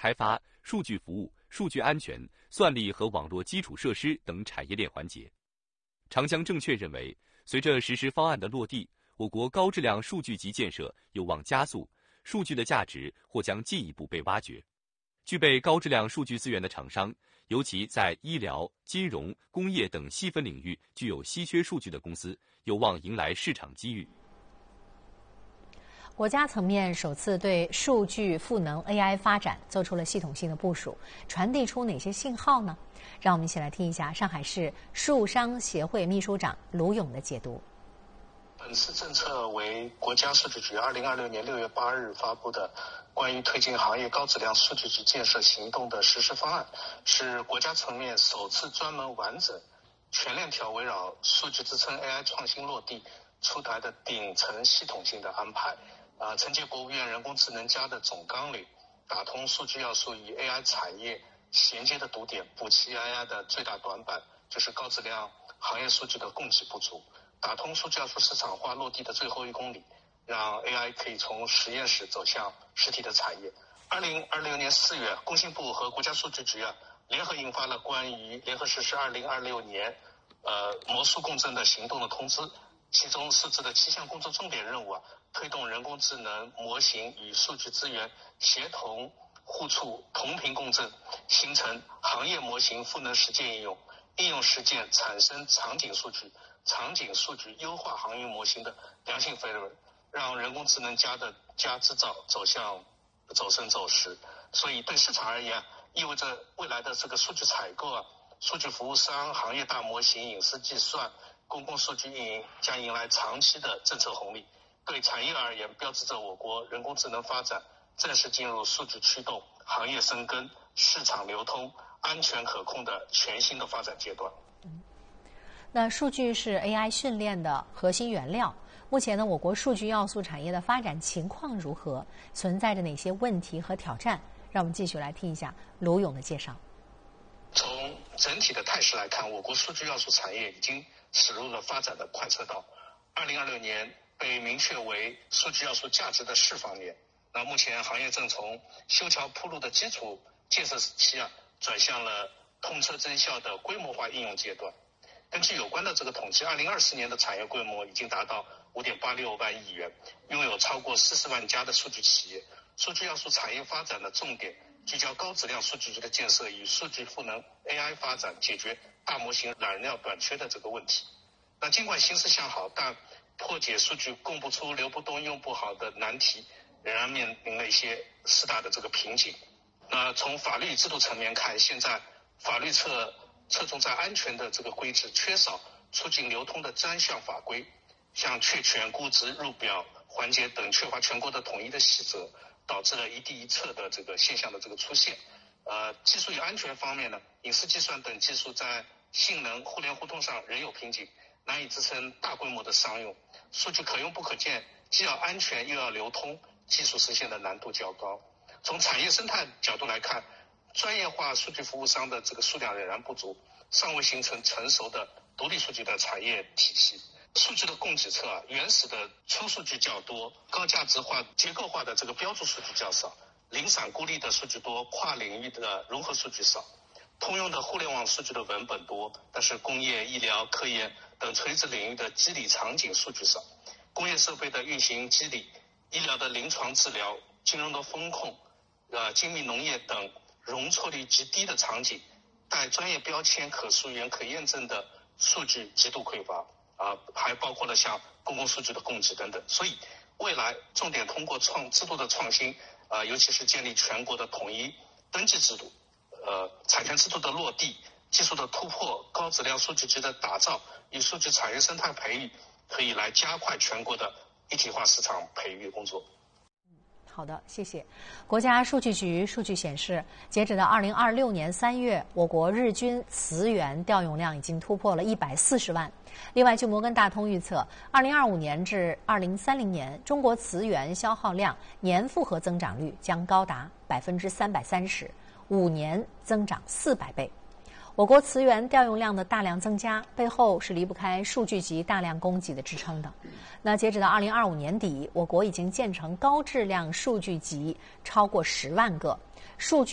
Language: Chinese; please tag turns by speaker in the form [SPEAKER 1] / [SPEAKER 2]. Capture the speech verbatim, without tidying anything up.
[SPEAKER 1] 开发、数据服务、数据安全、算力和网络基础设施等产业链环节。长江证券认为，随着实施方案的落地，我国高质量数据集建设有望加速，数据的价值或将进一步被挖掘。具备高质量数据资源的厂商，尤其在医疗、金融、工业等细分领域具有稀缺数据的公司，有望迎来市场机遇。
[SPEAKER 2] 国家层面首次对数据赋能 A I 发展做出了系统性的部署，传递出哪些信号呢？让我们一起来听一下上海市数商协会秘书长卢勇的解读。
[SPEAKER 3] 本次政策为国家数据局二零二六年六月八日发布的关于推进行业高质量数据集建设行动的实施方案，是国家层面首次专门完整、全链条围绕数据支撑 A I 创新落地出台的顶层系统性的安排。啊，承接国务院人工智能加的总纲领，打通数据要素与 A I 产业衔接的堵点，补齐 A I 的最大短板，就是高质量行业数据的供给不足，打通数据要素市场化落地的最后一公里，让 A I 可以从实验室走向实体的产业。二零二六年四月，工信部和国家数据局啊联合印发了关于联合实施二零二六年呃模数共振的行动的通知，其中设置的七项工作重点任务啊，推动人工智能模型与数据资源协同互触、同频共振，形成行业模型赋能实践应用，应用实践产生场景数据，场景数据优化行业模型的良性飞轮，让人工智能加的加制造走向走深走实。所以对市场而言，意味着未来的这个数据采购啊、数据服务商、行业大模型、隐私计算、公共数据运营将迎来长期的政策红利。对产业而言，标志着我国人工智能发展正式进入数据驱动、行业生根、市场流通、安全可控的全新的发展阶段。
[SPEAKER 2] 嗯，那数据是 A I 训练的核心原料。目前呢，我国数据要素产业的发展情况如何？存在着哪些问题和挑战？让我们继续来听一下卢勇的介绍。
[SPEAKER 3] 从整体的态势来看，我国数据要素产业已经驶入了发展的快车道。二零二六年被明确为数据要素价值的释放年。那目前行业正从修桥铺路的基础建设期啊，转向了通车增效的规模化应用阶段。根据有关的这个统计，二零二四年的产业规模已经达到五点八六万亿元，拥有超过四十万家的数据企业。数据要素产业发展的重点聚焦高质量数据集的建设与数据赋能 A I 发展，解决大模型燃料短缺的这个问题。那尽管形势向好，但破解数据供不出、流不动、用不好的难题，仍然面临了一些四大的这个瓶颈。那从法律制度层面看，现在法律侧侧重在安全的这个规制，缺少促进流通的专项法规，像确权、估值、入表环节等缺乏全国的统一的细则，导致了一地一策的这个现象的这个出现。呃，技术与安全方面呢，隐私计算等技术在性能、互联互通上仍有瓶颈，难以支撑大规模的商用。数据可用不可见，既要安全又要流通，技术实现的难度较高。从产业生态角度来看，专业化数据服务商的这个数量仍然不足，尚未形成成熟的独立数据的产业体系。数据的供给侧啊，原始的粗数据较多，高价值化、结构化的这个标注数据较少，零散孤立的数据多，跨领域的融合数据少。通用的互联网数据的文本多，但是工业、医疗、科研等垂直领域的机理场景数据少。工业设备的运行机理、医疗的临床治疗、金融的风控、呃精密农业等容错率极低的场景，带专业标签、可溯源、可验证的数据极度匮乏啊，还包括了像公共数据的供给等等。所以未来重点通过创制度的创新啊、呃，尤其是建立全国的统一登记制度。呃，产权制度的落地、技术的突破、高质量数据集的打造与数据产业生态培育，可以来加快全国的一体化市场培育工作。
[SPEAKER 2] 好的，谢谢。国家数据局数据显示，截止到二零二六年三月，我国日均磁源调用量已经突破了一百四十万。另外，据摩根大通预测，二零二五年至二零三零年，中国磁源消耗量年复合增长率将高达百分之三百三十，五年增长四百倍。我国磁源调用量的大量增加，背后是离不开数据集大量供给的支撑的。那截止到二零二五年底，我国已经建成高质量数据集超过十万个，数据